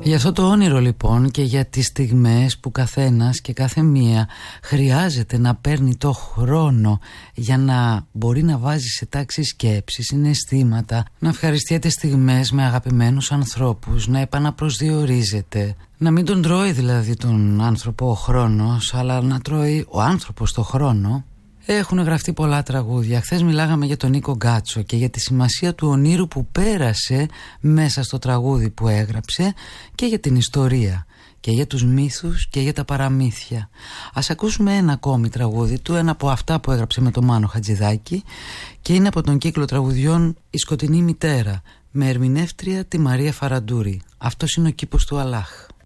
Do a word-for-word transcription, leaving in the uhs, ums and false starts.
Για αυτό το όνειρο λοιπόν και για τις στιγμές που καθένας και κάθε μία χρειάζεται να παίρνει το χρόνο για να μπορεί να βάζει σε τάξη σκέψη, συναισθήματα, να ευχαριστιέται στιγμές με αγαπημένους ανθρώπους, να επαναπροσδιορίζεται, να μην τον τρώει δηλαδή τον άνθρωπο ο χρόνος, αλλά να τρώει ο άνθρωπος το χρόνο. Έχουν γραφτεί πολλά τραγούδια. Χθες μιλάγαμε για τον Νίκο Γκάτσο και για τη σημασία του ονείρου που πέρασε μέσα στο τραγούδι που έγραψε και για την ιστορία και για τους μύθους και για τα παραμύθια. Ας ακούσουμε ένα ακόμη τραγούδι του, ένα από αυτά που έγραψε με τον Μάνο Χατζηδάκη και είναι από τον κύκλο τραγουδιών «Η σκοτεινή μητέρα» με ερμηνεύτρια τη Μαρία Φαραντούρη. Αυτός είναι ο κήπος του Αλλάχ.